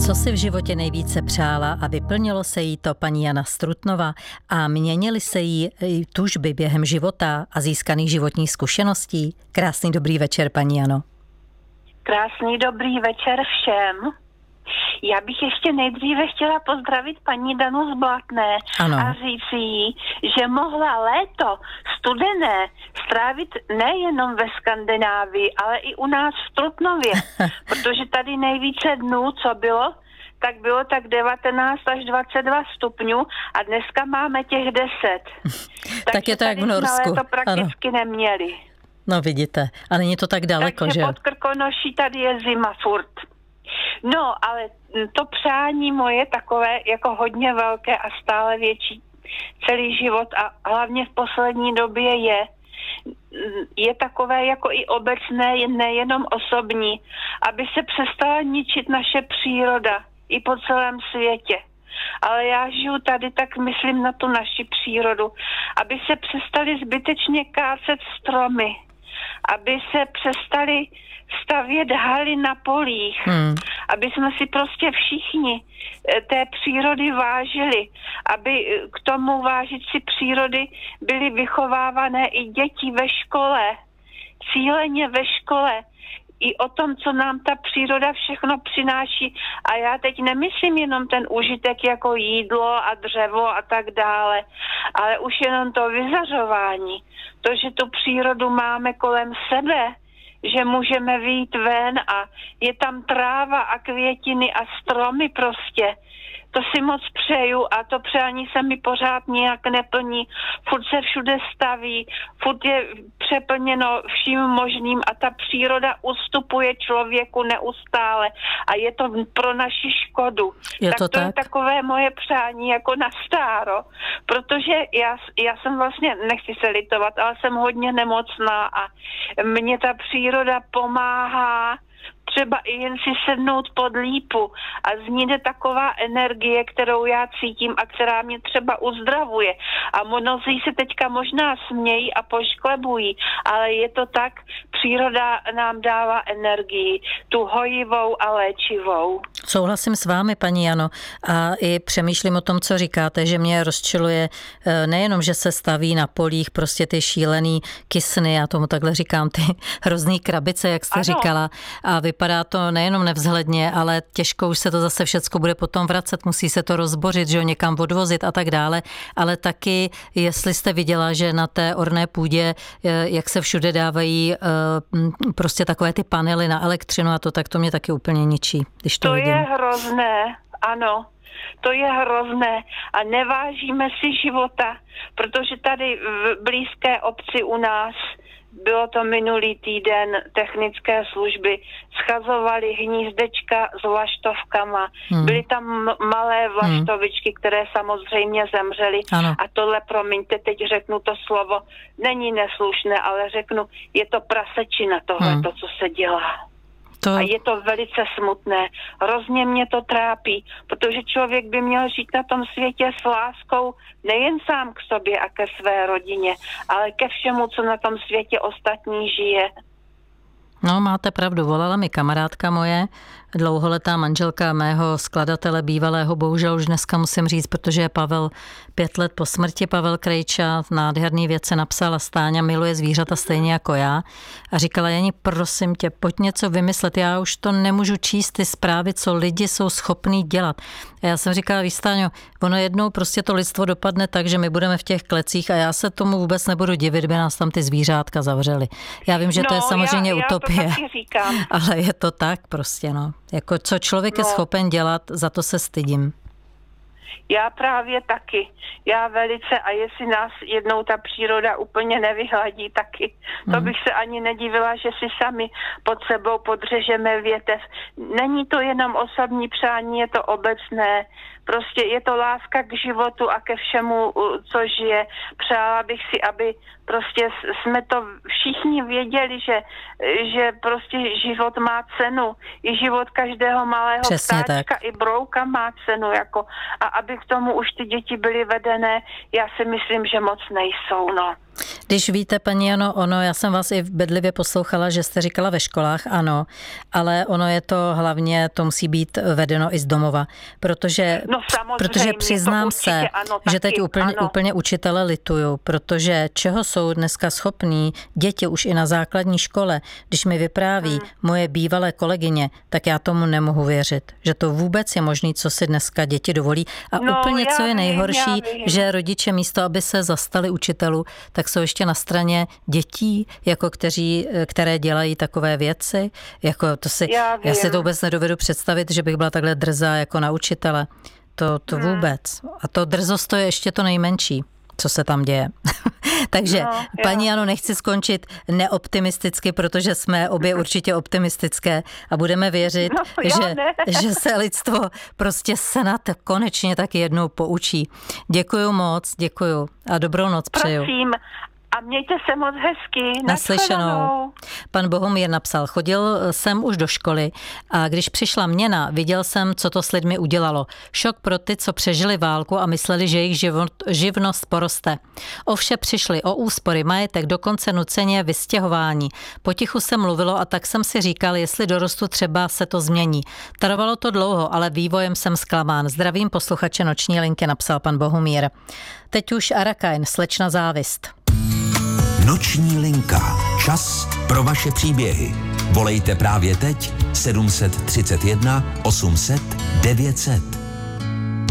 Co si v životě nejvíce přála a vyplnilo se jí to paní Jana Strutnová a měnily se jí tužby během života a získaných životních zkušeností? Krásný dobrý večer, paní Jano. Krásný dobrý večer všem. Já bych ještě nejdříve chtěla pozdravit paní Danu z Blatné a říct jí, že mohla léto studené strávit nejenom ve Skandinávii, ale i u nás v Trutnově, protože tady nejvíce dnů, co bylo tak 19 až 22 stupňů a dneska máme těch 10. Tak je to jak v Norsku. Takže to prakticky neměli. No vidíte, a není to tak daleko, takže že? Pod Krkonoší tady je zima furt. No, ale to přání moje takové jako hodně velké a stále větší celý život a hlavně v poslední době je takové jako i obecné, nejenom osobní, aby se přestala ničit naše příroda i po celém světě. Ale já žiju tady, tak myslím na tu naši přírodu, aby se přestali zbytečně kácet stromy, aby se přestali stavět haly na polích, aby jsme si prostě všichni té přírody vážili, aby k tomu vážit si přírody byly vychovávané i děti ve škole, cíleně ve škole, i o tom, co nám ta příroda všechno přináší. A já teď nemyslím jenom ten užitek jako jídlo a dřevo a tak dále, ale už jenom to vyzařování, to, že tu přírodu máme kolem sebe, že můžeme vyjít ven a je tam tráva a květiny a stromy prostě. To si moc přeju a to přání se mi pořád nějak neplní. Furt se všude staví, furt je přeplněno vším možným a ta příroda ustupuje člověku neustále a je to pro naši škodu. To je takové moje přání jako na stáro, protože já jsem vlastně, nechci se litovat, ale jsem hodně nemocná a mě ta příroda pomáhá třeba i jen si sednout pod lípu a z ní jde taková energie, kterou já cítím a která mě třeba uzdravuje. A mnozí se teďka možná smějí a pošklebují, ale je to tak, příroda nám dává energii, tu hojivou a léčivou. Souhlasím s vámi, paní Jano, a i přemýšlím o tom, co říkáte, že mě rozčiluje nejenom, že se staví na polích prostě ty šílený kysny, já tomu takhle říkám, ty hrozný krabice, jak jste říkala, a vypadá to nejenom nevzhledně, ale těžko už se to zase všecko bude potom vracet, musí se to rozbořit, že jo, někam odvozit a tak dále, ale taky, jestli jste viděla, že na té orné půdě, jak se všude dávají prostě takové ty panely na elektřinu a to, tak to mě taky úplně ničí, když to vidím. Je hrozné, ano. To je hrozné a nevážíme si života, protože tady v blízké obci u nás bylo to minulý týden, technické služby schazovaly hnízdečka s vlaštovkama. Byly tam malé vlaštovičky, které samozřejmě zemřely. Ano. A tohle, promiňte, teď řeknu to slovo, není neslušné, ale řeknu, je to prasečina tohle, to, co se dělá. A je to velice smutné. Hrozně mě to trápí, protože člověk by měl žít na tom světě s láskou nejen sám k sobě a ke své rodině, ale ke všemu, co na tom světě ostatní žije. No, máte pravdu. Volala mi kamarádka moje, dlouholetá manželka mého skladatele bývalého, bohužel už dneska musím říct, protože je Pavel 5 let po smrti, Pavel Krejča, nádherný věci napsal a Stáňa miluje zvířata stejně jako já. A říkala, Jani, prosím tě, pojď něco vymyslet, já už to nemůžu číst ty zprávy, co lidi jsou schopní dělat. A já jsem říkala, víš, Stáňo, ono jednou prostě to lidstvo dopadne tak, že my budeme v těch klecích a já se tomu vůbec nebudu divit, by nás tam ty zvířátka zavřeli. Já vím, že to je samozřejmě utopie, ale je to tak prostě, no. Jako co člověk je schopen dělat, za to se stydím. Já právě taky. Já velice, a jestli nás jednou ta příroda úplně nevyhladí taky, to bych se ani nedivila, že si sami pod sebou podřežeme větev. Není to jenom osobní přání, je to obecné. Prostě je to láska k životu a ke všemu, co žije. Přála bych si, aby prostě jsme to všichni věděli, že prostě život má cenu. I život každého malého ptáčka, i brouka má cenu. Jako, a aby k tomu už ty děti byly vedené, já si myslím, že moc nejsou, no. Když víte, paní Jano, já jsem vás i bedlivě poslouchala, že jste říkala ve školách, ano, ale ono je to hlavně, to musí být vedeno i z domova, protože přiznám se, ano, že teď úplně učitele lituju, protože čeho jsou dneska schopní děti už i na základní škole, když mi vypráví moje bývalé kolegyně, tak já tomu nemohu věřit, že to vůbec je možný, co si dneska děti dovolí. A úplně, co je nejhorší, že rodiče místo, aby se zastali učitelů, tak jsou ještě na straně dětí, jako které dělají takové věci. Jako já si to vůbec nedovedu představit, že bych byla takhle drzá jako na učitele. To vůbec. A to drzost to je ještě to nejmenší, co se tam děje. Takže, paní Jano, nechci skončit neoptimisticky, protože jsme obě určitě optimistické a budeme věřit, že se lidstvo prostě snad konečně taky jednou poučí. Děkuju moc, děkuju a dobrou noc přeju. Prosím. A mějte se moc hezky. Naslyšenou. Pan Bohumír napsal, chodil jsem už do školy a když přišla měna, viděl jsem, co to s lidmi udělalo. Šok pro ty, co přežili válku a mysleli, že jejich živnost poroste. O vše přišli, o úspory, majetek, dokonce nuceně vystěhování. Potichu se mluvilo a tak jsem si říkal, jestli dorostu třeba se to změní. Trvalo to dlouho, ale vývojem jsem zklamán. Zdravím posluchače Noční linky, napsal pan Bohumír. Teď už Arakain, Slečna závist. Noční linka. Čas pro vaše příběhy. Volejte právě teď 731 800 900.